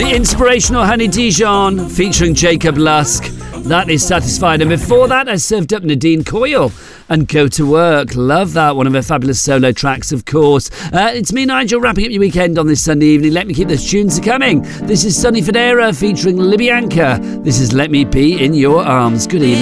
The inspirational Honey Dijon featuring Jacob Lusk. That is Satisfied. And before that, I served up Nadine Coyle and Go to Work. Love that. One of her fabulous solo tracks, of course. It's me, Nigel, wrapping up your weekend on this Sunday evening. Let me keep those tunes coming. This is Sonny Fodera featuring Libby Anchor. This is Let Me Be in Your Arms. Good evening.